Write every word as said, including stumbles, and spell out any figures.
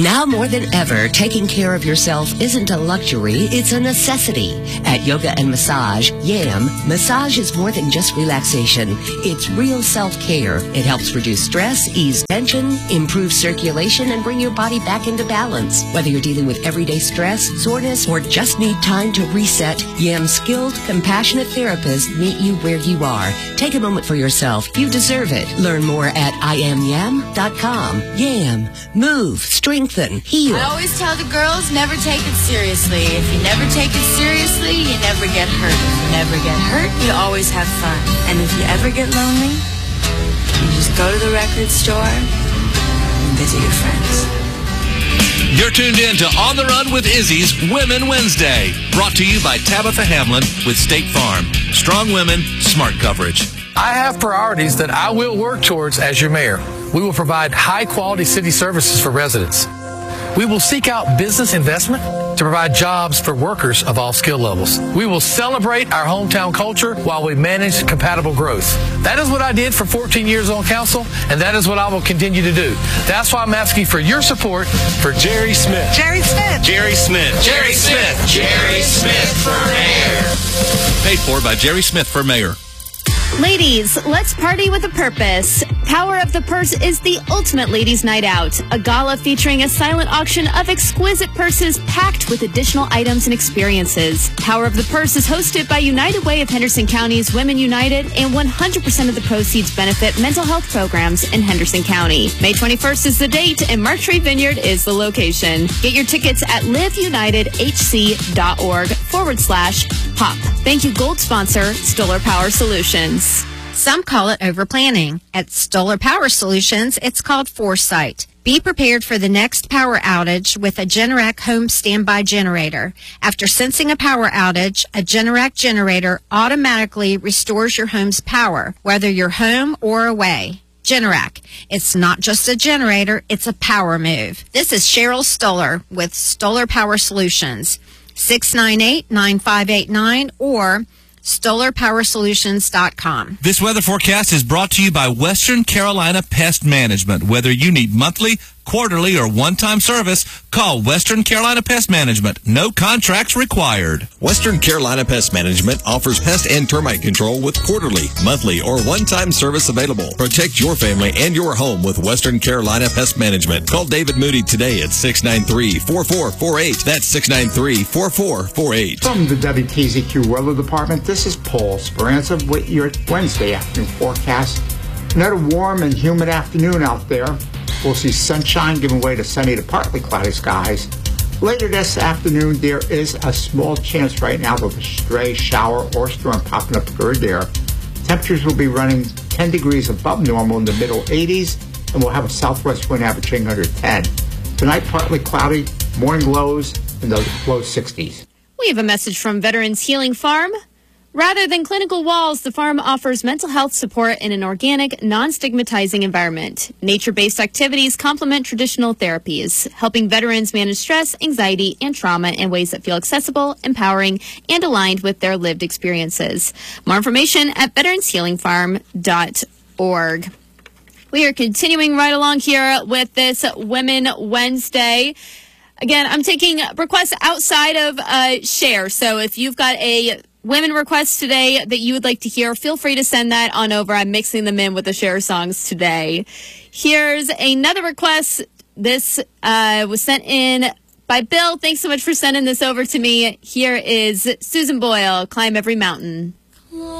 Now more than ever, taking care of yourself isn't a luxury, it's a necessity. At Yoga and Massage, YAM, massage is more than just relaxation. It's real self-care. It helps reduce stress, ease tension, improve circulation, and bring your body back into balance. Whether you're dealing with everyday stress, soreness, or just need time to reset, YAM's skilled, compassionate therapists meet you where you are. Take a moment for yourself. You deserve it. Learn more at I am yam dot com. YAM. Move. Strengthen. Heal. I always tell the girls, never take it seriously. If you never take it seriously, you never get hurt. If you never get hurt, you always have fun. And if you ever get lonely, you just go to the record store and visit your friends. You're tuned in to On the Run with Izzy's Women Wednesday. Brought to you by Tabitha Hamlin with State Farm. Strong women, smart coverage. I have priorities that I will work towards as your mayor. We will provide high-quality city services for residents. We will seek out business investment to provide jobs for workers of all skill levels. We will celebrate our hometown culture while we manage compatible growth. That is what I did for fourteen years on council, and that is what I will continue to do. That's why I'm asking for your support for Jerry Smith. Jerry Smith. Jerry Smith. Jerry Smith. Jerry Smith for mayor. Paid for by Jerry Smith for mayor. Ladies, let's party with a purpose. Power of the Purse is the ultimate ladies' night out. A gala featuring a silent auction of exquisite purses packed with additional items and experiences. Power of the Purse is hosted by United Way of Henderson County's Women United, and one hundred percent of the proceeds benefit mental health programs in Henderson County. May twenty-first is the date, and Martree Vineyard is the location. Get your tickets at liveunitedhc.org forward slash pop. Thank you, gold sponsor, Stoller Power Solutions. Some call it overplanning. At Stoller Power Solutions, it's called foresight. Be prepared for the next power outage with a Generac home standby generator. After sensing a power outage, a Generac generator automatically restores your home's power, whether you're home or away. Generac. It's not just a generator, it's a power move. This is Cheryl Stoller with Stoller Power Solutions. six nine eight, nine five eight nine or stoller power solutions dot com. This weather forecast is brought to you by Western Carolina Pest Management. Whether you need monthly, quarterly, or one-time service, call Western Carolina Pest Management. No contracts required. Western Carolina Pest Management offers pest and termite control with quarterly, monthly, or one-time service available. Protect your family and your home with Western Carolina Pest Management. Call David Moody today at six nine three, four four four eight. That's six nine three, four four four eight. From the W K Z Q Weather Department, this is Paul Speranza with your Wednesday afternoon forecast. Another warm and humid afternoon out there. We'll see sunshine giving way to sunny to partly cloudy skies. Later this afternoon, there is a small chance right now of a stray shower or storm popping up good there. Temperatures will be running ten degrees above normal in the middle eighties, and we'll have a southwest wind averaging under ten. Tonight, partly cloudy, morning lows in the low sixties. We have a message from Veterans Healing Farm. Rather than clinical walls, the farm offers mental health support in an organic, non-stigmatizing environment. Nature-based activities complement traditional therapies, helping veterans manage stress, anxiety, and trauma in ways that feel accessible, empowering, and aligned with their lived experiences. More information at veterans healing farm dot org. We are continuing right along here with this Women Wednesday. Again, I'm taking requests outside of uh, share, so if you've got a women requests today that you would like to hear, feel free to send that on over. I'm mixing them in with the share songs today. Here's another request. This uh, was sent in by Bill. Thanks so much for sending this over to me. Here is Susan Boyle, Climb Every Mountain.